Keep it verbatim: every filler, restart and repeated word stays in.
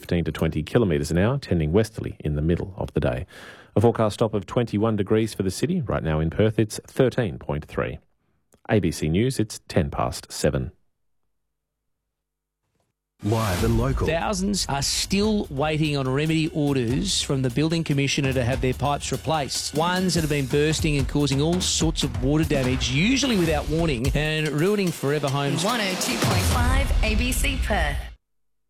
fifteen to twenty kilometres an hour, tending westerly in the middle of the day. A forecast top of twenty-one degrees for the city. Right now in Perth, it's thirteen point three. A B C News, it's ten past seven. Live and local. Thousands are still waiting on remedy orders from the Building Commissioner to have their pipes replaced. Ones that have been bursting and causing all sorts of water damage, usually without warning, and ruining forever homes. one oh two point five A B C Perth.